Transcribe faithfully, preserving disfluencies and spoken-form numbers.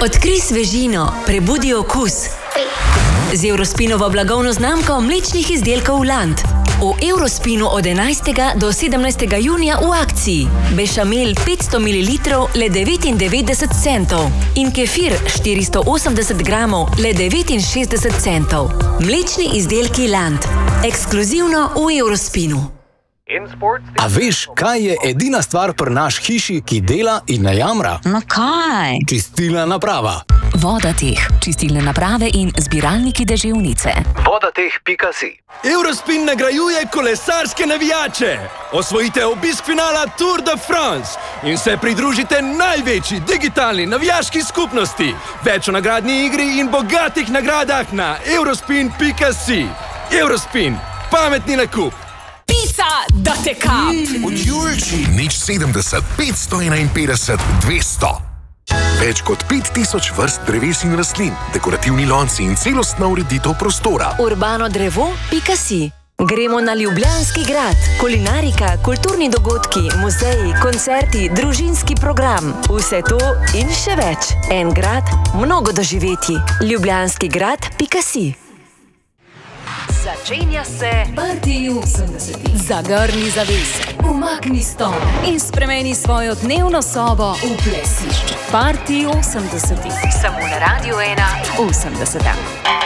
Odkrij svežino, prebudi okus. Z Eurospinovo blagovno znamko mlečnih izdelkov Land. V Eurospinu od enajstega do sedemnajstega junija v akciji. Bešamel petsto mililitrov le devetindevetdeset centov in kefir štiristo osemdeset gramov le devetinšestdeset centov. Mlečni izdelki Land. Ekskluzivno v Eurospinu. A veš, kaj je edina stvar pri naš hiši, ki dela in ne jamra? No kaj? Čistilna naprava. Vodateh, čistilne naprave in zbiralniki deževnice. vodateh pika si. Eurospin nagrajuje kolesarske navijače. Osvojite obisk finala Tour de France in se pridružite največji digitalni navijaški skupnosti. Več o nagradni igri in bogatih nagradah na eurospin pika si. Eurospin, pametni nakup. Pizza, da te kap! Od Julči. Nič sedemdeset, petsto enainpetdeset, dvesto. Več kot pet tisoč vrst dreves in rastlin, dekorativni lonci in celostna ureditev prostora. urbano drevo pika si. Gremo na Ljubljanski grad. Kulinarika, kulturni dogodki, muzeji, koncerti, družinski program. Vse to in še več. En grad, mnogo doživetij. ljubljanski grad pika si. Začenja se Parti osemdesetih. Zagrni zavese, umakni stol in spremeni svojo dnevno sobo v plesišče. Parti osemdesetih. samo na Radiu ena osemdeseta.